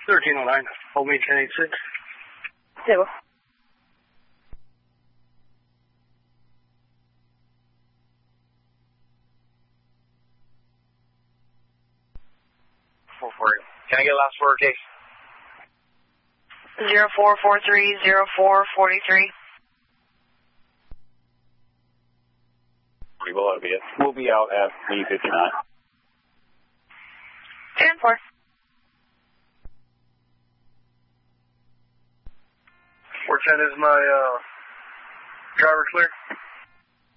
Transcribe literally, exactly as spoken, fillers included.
thirteen oh nine, hold me ten eighty-six. Zero. four four. Can I get the last four case? Zero four four three zero four forty three. Pretty well, that'll be it. We'll be out at three fifty-nine. ten four. four ten is my uh, driver clear.